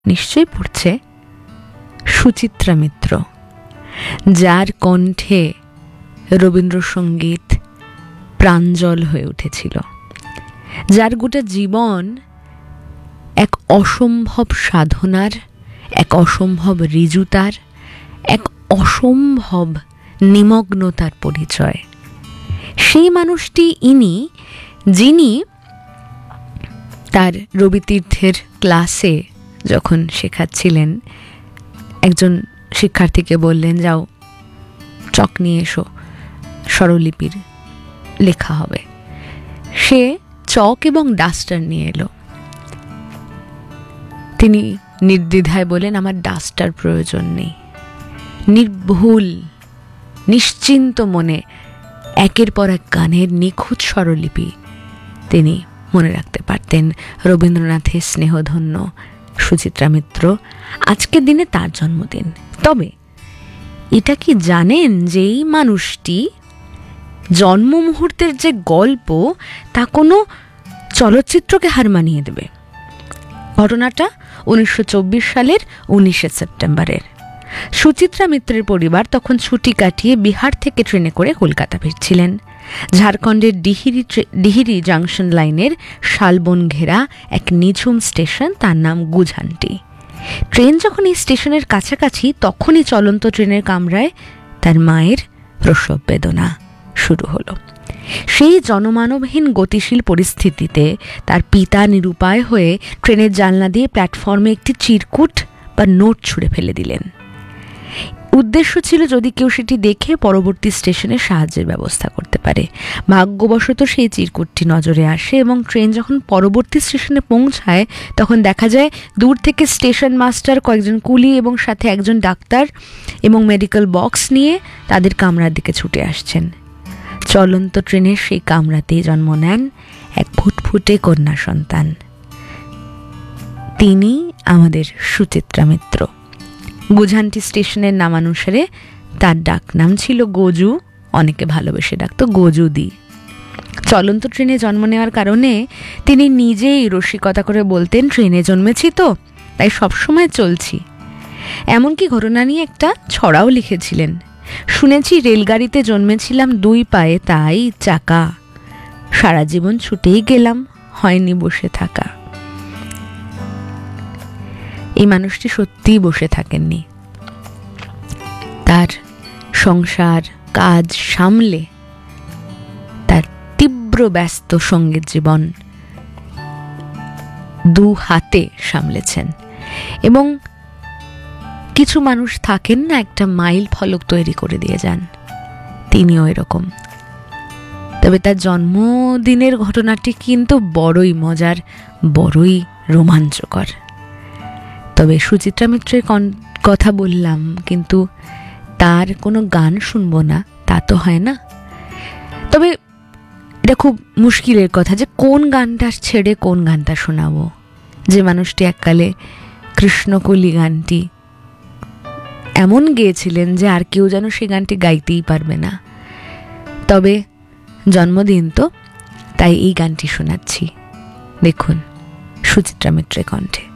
নিশ্চয়ই পড়ছে সুচিত্রা মিত্র, যার কণ্ঠে রবীন্দ্রসঙ্গীত প্রাঞ্জল হয়ে উঠেছিল, যার গোটা জীবন এক অসম্ভব সাধনার, এক অসম্ভব ঋজুতার, এক অসম্ভব নিমগ্নতার পরিচয়। সেই মানুষটি ইনি, যিনি তার রবিতীর্থের ক্লাসে যখন শেখাচ্ছিলেন, একজন শিক্ষার্থীকে বললেন, যাও চক নিয়ে এসো, স্বরলিপির লেখা হবে। সে চক এবং ডাস্টার নিয়ে এলো। তিনি নির্দ্বিধায় বলেন, আমার ডাস্টার প্রয়োজন নেই। নির্ভুল নিশ্চিন্ত মনে একের পর এক গানের নিখুঁত স্বরলিপি তিনি মনে রাখতে পারতেন। রবীন্দ্রনাথের স্নেহধন্য সুচিত্রা মিত্র, আজকের দিনে তার জন্মদিন। তবে এটা কি জানেন যে এই মানুষটি জন্ম মুহূর্তের যে গল্প, তা কোনো চলচ্চিত্রকে হার মানিয়ে দেবে। ঘটনাটা 1924 সালের 19শে সেপ্টেম্বরের। সুচিত্রা মিত্রের পরিবার তখন ছুটি কাটিয়ে বিহার থেকে ট্রেনে করে কলকাতা ফিরছিলেন। ঝাড়খণ্ডের ডিহিরি জাংশন লাইনের শালবন ঘেরা এক নিঝুম স্টেশন, তার নাম গুঝান্টি। ট্রেন যখন এই স্টেশনের কাছাকাছি, তখনই চলন্ত ট্রেনের কামরায় তার মায়ের প্রসব বেদনা শুরু হলো। সেই জনমানবহীন গতিশীল পরিস্থিতিতে তার পিতা নিরুপায় হয়ে ট্রেনের জানলা দিয়ে প্ল্যাটফর্মে একটি চিরকুট বা নোট ছুঁড়ে ফেলে দিলেন। উদ্দেশ্য ছিল যদি কেউ সেটি দেখে পরবর্তী স্টেশনে সাহায্যের ব্যবস্থা করতে পারে। ভাগ্যবশত সেই চিরকুটটি নজরে আসে এবং ট্রেন যখন পরবর্তী স্টেশনে পৌঁছায়, তখন দেখা যায় দূর থেকে স্টেশন মাস্টার, কয়েকজন কুলি এবং সাথে একজন ডাক্তার এবং মেডিকেল বক্স নিয়ে তাদের কামরার দিকে ছুটে আসছেন। চলন্ত ট্রেনের সেই কামরাতেই জন্ম নেন এক ফুটফুটে কন্যা সন্তান। তিনি আমাদের সুচিত্রা মিত্র। গুঝান্টি স্টেশনের নামানুসারে তার ডাক নাম ছিল গজু, অনেকে ভালোবেসে ডাকতো গজুদি। চলন্ত ট্রেনে জন্ম নেওয়ার কারণে তিনি নিজেই রসিকতা করে বলতেন, ট্রেনে জন্মেছি তো, তাই সবসময় চলছি। এমনকি ঘটনা নিয়ে একটা ছড়াও লিখেছিলেন, শুনেছি রেলগাড়িতে জন্মেছিলাম 2 পায়ে, তাই চাকা, সারা জীবন ছুটেই গেলাম, হয়নি বসে থাকা। এই মানুষটি সত্যিই বসে থাকেননি। তার সংসার কাজ সামলে তার তীব্র ব্যস্ত সঙ্গীত জীবন 2 হাতে সামলেছেন। এবং কিছু মানুষ থাকেন না, একটা মাইল ফলক তৈরি করে দিয়ে যান, তিনিও এরকম। তবে তার জন্মদিনের ঘটনাটি কিন্তু বড়ই মজার, বড়ই রোমাঞ্চকর। তবে সুচিত্রা মিত্রের কথা বললাম, কিন্তু তার কোনো গান শুনবো না তা তো হয় না। তবে এটা খুব মুশকিলের কথা যে কোন গানটা ছেড়ে কোন গানটা শোনাবো। যে মানুষটি এককালে কৃষ্ণকলি গানটি এমন গেয়েছিলেন যে আর কেউ যেন সেই গানটি গাইতেই পারবে না। তবে জন্মদিন তো, তাই এই গানটি শোনাচ্ছি। দেখুন সুচিত্রা মিত্রের কণ্ঠে।